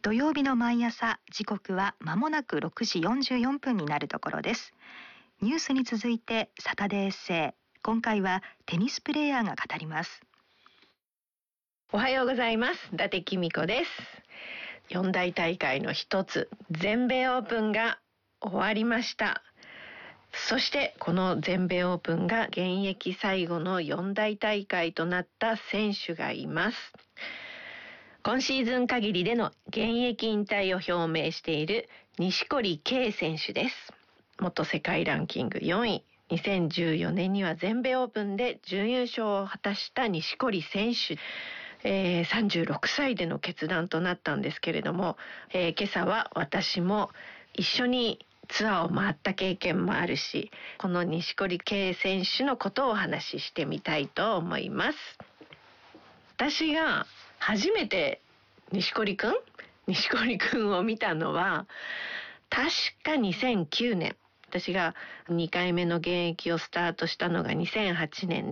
土曜日の毎朝、時刻は間もなく6時44分になるところです。ニュースに続いてサタデーエッセイ、今回はテニスプレーヤーが語ります。 おはようございます。伊達公子です。四大大会の一つ、全米オープンが終わりました。そしてこの全米オープンが現役最後の四大大会となった選手がいます。今シーズン限りでの現役引退を表明している錦織圭選手です。元世界ランキング4位。2014年には全米オープンで準優勝を果たした錦織選手。36歳での決断となったんですけれども、今朝は私も一緒にツアーを回った経験もあるし、この錦織圭選手のことをお話ししてみたいと思います。私が初めて錦織くんを見たのは確か2009年。私が2回目の現役をスタートしたのが2008年